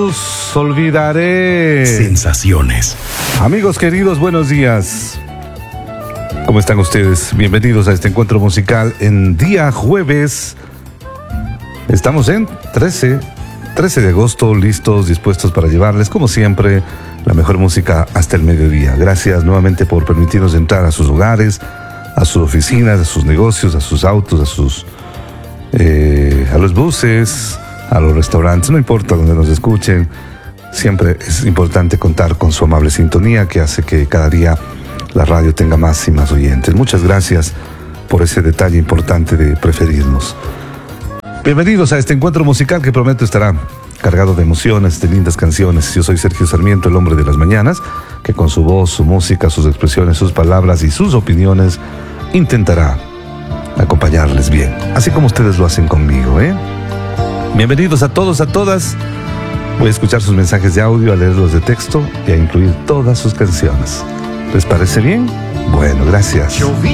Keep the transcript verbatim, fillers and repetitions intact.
Jesús, olvidaré. Sensaciones. Amigos queridos, buenos días. ¿Cómo están ustedes? Bienvenidos a este encuentro musical en día jueves. Estamos en trece de agosto, listos, dispuestos para llevarles, como siempre, la mejor música hasta el mediodía. Gracias nuevamente por permitirnos entrar a sus hogares, a sus oficinas, a sus negocios, a sus autos, a sus eh, a los buses, a los restaurantes, no importa donde nos escuchen. Siempre es importante contar con su amable sintonía que hace que cada día la radio tenga más y más oyentes. Muchas gracias por ese detalle importante de preferirnos. Bienvenidos a este encuentro musical que prometo estará cargado de emociones, de lindas canciones. Yo soy Sergio Sarmiento, el hombre de las mañanas, que con su voz, su música, sus expresiones, sus palabras y sus opiniones intentará acompañarles bien, así como ustedes lo hacen conmigo, ¿eh? Bienvenidos a todos, a todas. Voy a escuchar sus mensajes de audio, a leerlos de texto y a incluir todas sus canciones. ¿Les parece bien? Bueno, gracias. Yo vi